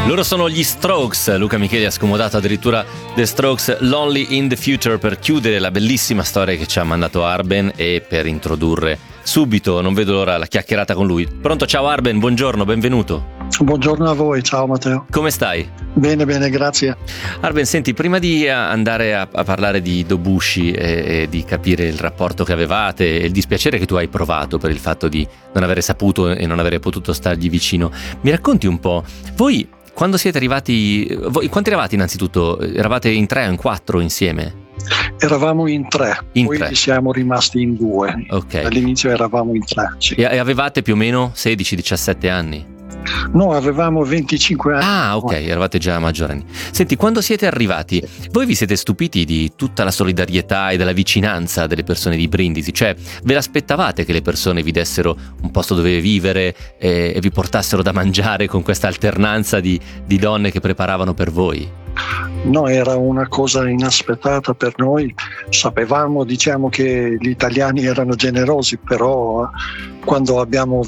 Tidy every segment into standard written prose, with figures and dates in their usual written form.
Loro sono gli Strokes. Luca Micheli ha scomodato addirittura The Strokes Lonely in the Future per chiudere la bellissima storia che ci ha mandato Arben e per introdurre subito, non vedo l'ora, la chiacchierata con lui. Pronto, ciao Arben, buongiorno, benvenuto. Buongiorno a voi, ciao Matteo. Come stai? Bene, grazie. Arben, senti, prima di andare a parlare di Dobushi e di capire il rapporto che avevate e il dispiacere che tu hai provato per il fatto di non avere saputo e non avere potuto stargli vicino, mi racconti un po', voi quando siete arrivati, quanti eravate innanzitutto? Eravate in 3 o in 4 insieme? Eravamo in 3, poi siamo rimasti in 2. Okay. All'inizio eravamo in 3. Sì. E avevate più o meno 16-17 anni? No, avevamo 25 anni. Ah, ok, eravate già maggiorenni. Senti, quando siete arrivati, voi vi siete stupiti di tutta la solidarietà e della vicinanza delle persone di Brindisi? Cioè, ve l'aspettavate che le persone vi dessero un posto dove vivere e vi portassero da mangiare con questa alternanza di donne che preparavano per voi? No, era una cosa inaspettata per noi. Sapevamo, che gli italiani erano generosi, però quando abbiamo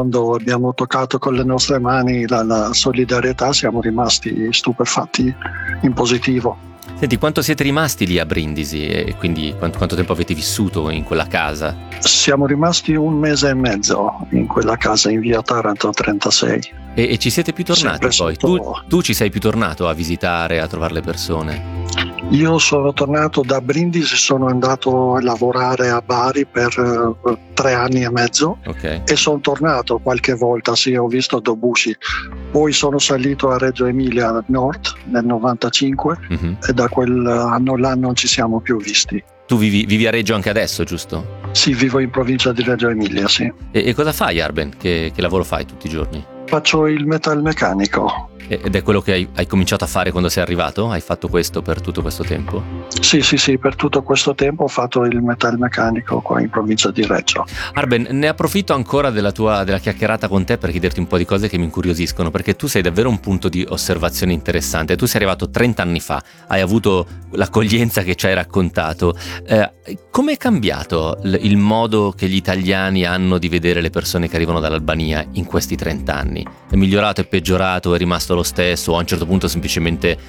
toccato con le nostre mani la solidarietà, siamo rimasti stupefatti in positivo. Senti, quanto siete rimasti lì a Brindisi e quindi quanto tempo avete vissuto in quella casa? Siamo rimasti 1 mese e mezzo in quella casa in via Taranto 36. E ci siete più tornati poi? Tu ci sei più tornato a visitare, a trovare le persone? Io sono tornato da Brindisi, sono andato a lavorare a Bari per 3 anni e mezzo. Okay. E sono tornato qualche volta, sì, ho visto Dobushi. Poi sono salito a Reggio Emilia Nord nel 95 e da quell'anno là non ci siamo più visti. Tu vivi a Reggio anche adesso, giusto? Sì, vivo in provincia di Reggio Emilia, sì. E cosa fai, Arben? Che lavoro fai tutti i giorni? Faccio il metalmeccanico. Ed è quello che hai cominciato a fare quando sei arrivato? Hai fatto questo per tutto questo tempo? Sì, per tutto questo tempo ho fatto il metalmeccanico qua in provincia di Reggio. Arben, ne approfitto ancora della chiacchierata con te per chiederti un po' di cose che mi incuriosiscono, perché tu sei davvero un punto di osservazione interessante. Tu sei arrivato 30 anni fa, hai avuto l'accoglienza che ci hai raccontato. Come è cambiato il modo che gli italiani hanno di vedere le persone che arrivano dall'Albania in questi 30 anni? È migliorato, è peggiorato, è rimasto lo stesso, o a un certo punto semplicemente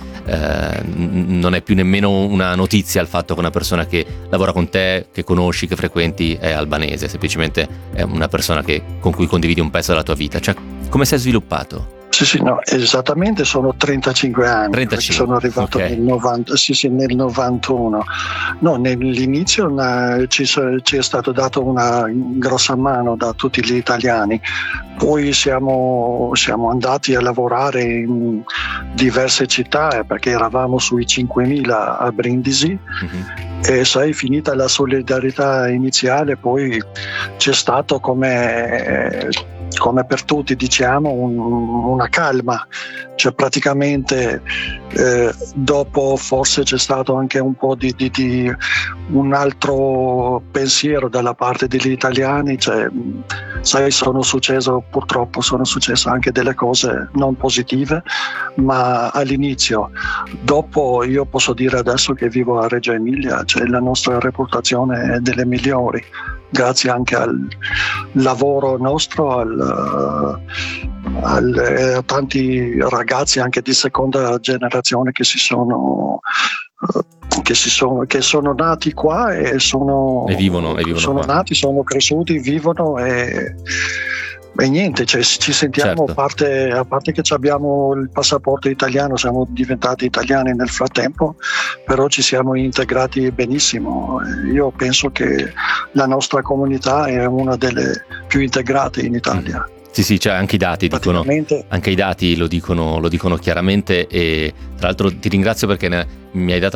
non è più nemmeno una notizia il fatto che una persona che lavora con te, che conosci, che frequenti è albanese, semplicemente è una persona con cui condividi un pezzo della tua vita? Cioè, come si è sviluppato? Sì, no, esattamente sono 35 anni. 35. Sono arrivato nel 91. No, nell'inizio ci è stato dato una grossa mano da tutti gli italiani. Poi siamo andati a lavorare in diverse città perché eravamo sui 5.000 a Brindisi. E sai, finita la solidarietà iniziale, poi c'è stato come per tutti, una calma, cioè praticamente dopo forse c'è stato anche un po' di un altro pensiero dalla parte degli italiani, cioè sai, purtroppo sono successe anche delle cose non positive, ma all'inizio. Dopo io posso dire adesso che vivo a Reggio Emilia, cioè la nostra reputazione è delle migliori, grazie anche al lavoro nostro, a tanti ragazzi anche di seconda generazione che sono nati qua e vivono sono qua. Nati, sono cresciuti, vivono e niente, cioè ci sentiamo, certo. a parte che abbiamo il passaporto italiano, siamo diventati italiani nel frattempo, però ci siamo integrati benissimo. Io penso che la nostra comunità è una delle più integrate in Italia. Sì, cioè anche i dati lo dicono chiaramente, e tra l'altro ti ringrazio perché mi hai dato